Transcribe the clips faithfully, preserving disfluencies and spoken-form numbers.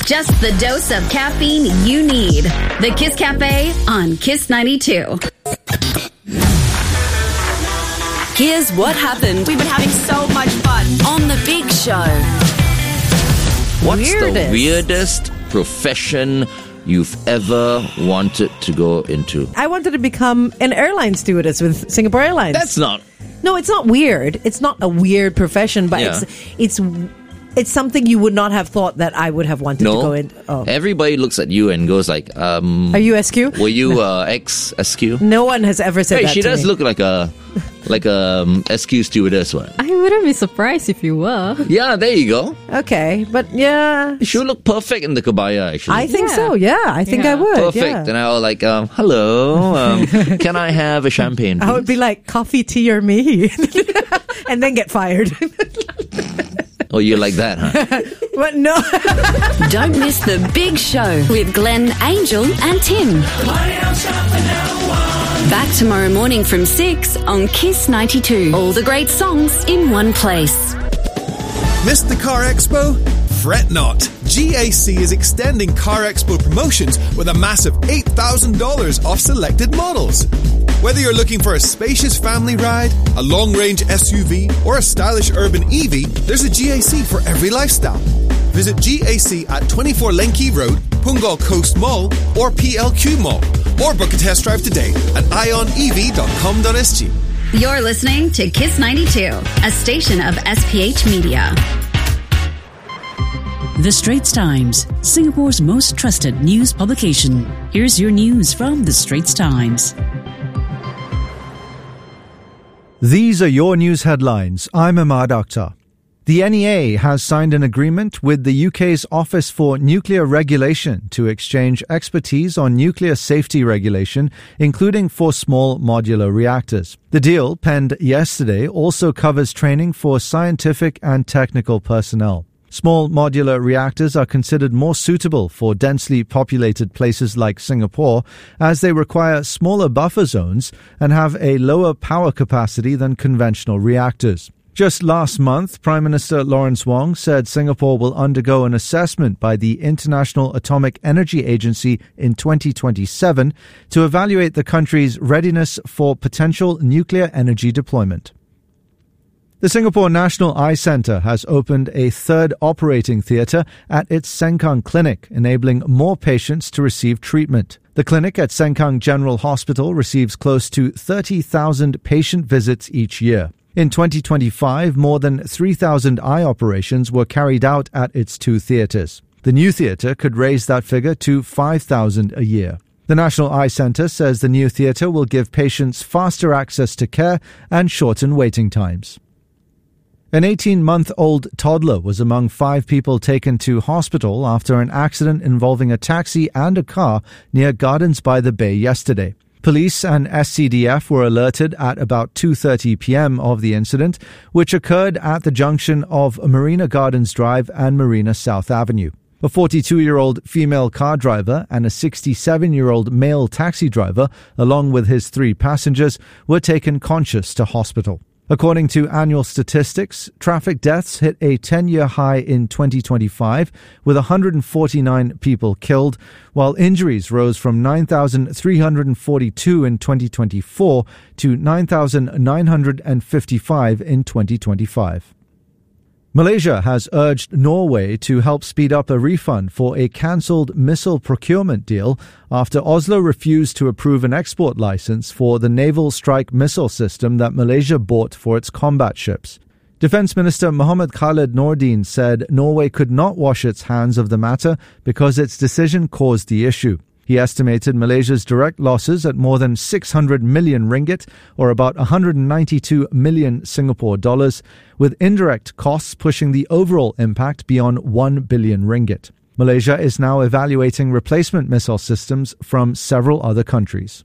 Just the dose of caffeine you need. The Kiss Cafe on Kiss ninety-two. Here's what happened. We've been having so much fun on The Big Show. What's weirdest. the weirdest profession you've ever wanted to go into? I wanted to become an airline stewardess with Singapore Airlines. That's not... No, it's not weird. It's not a weird profession, but Yeah. it's it's it's something you would not have thought that I would have wanted No. to go in. Oh. Everybody looks at you and goes like, um... Are you S Q? Were you uh, ex-S Q? No one has ever said Hey, that she to does me. look like a... Like a um, S Q stewardess one. I wouldn't be surprised if you were. Yeah, there you go. Okay, but yeah. She would look perfect in the kabaya, actually. I think Yeah. so, yeah. I think Yeah. I would. Perfect. Yeah. And I was like, um, hello, um, can I have a champagne, please? I would be like, coffee, tea, or me. And then get fired. Oh, you like that, huh? But no. Don't miss The Big Show with Glenn, Angel, and Tim. Back tomorrow morning from six on Kiss ninety-two. All the great songs in one place. Missed the Car Expo? Fret not. G A C is extending Car Expo promotions with a massive eight thousand dollars off selected models. Whether you're looking for a spacious family ride, a long-range S U V, or a stylish urban E V, there's a G A C for every lifestyle. Visit G A C at twenty-four Lenki Road, Punggol Coast Mall, or P L Q Mall. Or book a test drive today at ion e v dot com dot s g. You're listening to Kiss ninety-two, a station of S P H Media. The Straits Times, Singapore's most trusted news publication. Here's your news from The Straits Times. These are your news headlines. I'm Ahmad Akhtar. The N E A has signed an agreement with the U K's Office for Nuclear Regulation to exchange expertise on nuclear safety regulation, including for small modular reactors. The deal, penned yesterday, also covers training for scientific and technical personnel. Small modular reactors are considered more suitable for densely populated places like Singapore, as they require smaller buffer zones and have a lower power capacity than conventional reactors. Just last month, Prime Minister Lawrence Wong said Singapore will undergo an assessment by the International Atomic Energy Agency in twenty twenty-seven to evaluate the country's readiness for potential nuclear energy deployment. The Singapore National Eye Centre has opened a third operating theatre at its Sengkang Clinic, enabling more patients to receive treatment. The clinic at Sengkang General Hospital receives close to thirty thousand patient visits each year. In twenty twenty-five, more than three thousand eye operations were carried out at its two theatres. The new theatre could raise that figure to five thousand a year. The National Eye Centre says the new theatre will give patients faster access to care and shorten waiting times. An eighteen-month-old toddler was among five people taken to hospital after an accident involving a taxi and a car near Gardens by the Bay yesterday. Police and S C D F were alerted at about two thirty p.m. of the incident, which occurred at the junction of Marina Gardens Drive and Marina South Avenue. A forty-two-year-old female car driver and a sixty-seven-year-old male taxi driver, along with his three passengers, were taken conscious to hospital. According to annual statistics, traffic deaths hit a ten-year high in twenty twenty-five, with one hundred forty-nine people killed, while injuries rose from nine thousand three hundred forty-two in twenty twenty-four to nine thousand nine hundred fifty-five in twenty twenty-five. Malaysia has urged Norway to help speed up a refund for a cancelled missile procurement deal after Oslo refused to approve an export license for the Naval Strike Missile system that Malaysia bought for its combat ships. Defence Minister Mohammed Khalid Nordin said Norway could not wash its hands of the matter because its decision caused the issue. He estimated Malaysia's direct losses at more than six hundred million ringgit, or about one hundred ninety-two million Singapore dollars, with indirect costs pushing the overall impact beyond one billion ringgit. Malaysia is now evaluating replacement missile systems from several other countries.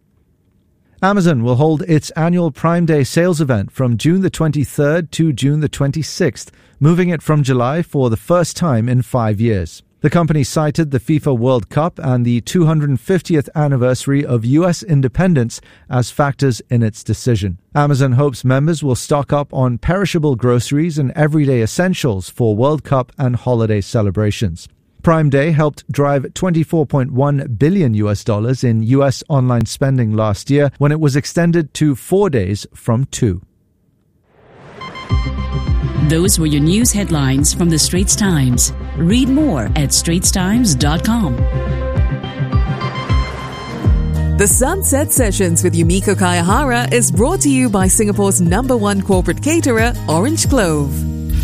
Amazon will hold its annual Prime Day sales event from June the twenty-third to June the twenty-sixth, moving it from July for the first time in five years. The company cited the FIFA World Cup and the two hundred fiftieth anniversary of U S independence as factors in its decision. Amazon hopes members will stock up on perishable groceries and everyday essentials for World Cup and holiday celebrations. Prime Day helped drive twenty-four point one billion U S dollars in U S online spending last year when it was extended to four days from two. Those were your news headlines from the Straits Times. Read more at straits times dot com. The Sunset Sessions with Yumiko Kayahara is brought to you by Singapore's number one corporate caterer, Orange Clove.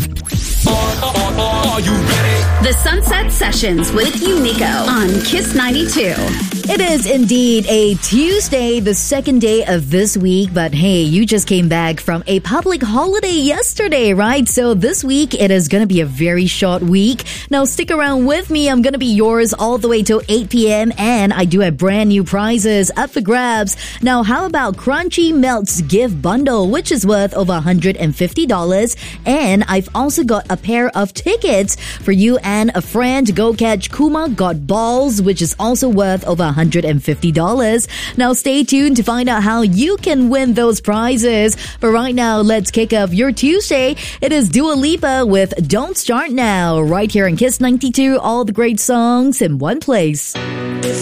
Are you ready? The Sunset Sessions with Yumiko on Kiss ninety-two. It is indeed a Tuesday, the second day of this week. But hey, you just came back from a public holiday yesterday, right? So this week, it is going to be a very short week. Now, stick around with me. I'm going to be yours all the way till eight p.m. And I do have brand new prizes up for grabs. Now, how about Crunchy Melts gift bundle, which is worth over one hundred fifty dollars. And I've also got a pair of tickets for you and a friend to go catch Kuma Got Balls, which is also worth over one hundred fifty dollars. Now stay tuned to find out how you can win those prizes. But right now, let's kick off your Tuesday. It is Dua Lipa with Don't Start Now, right here on Kiss ninety-two. All the great songs in one place.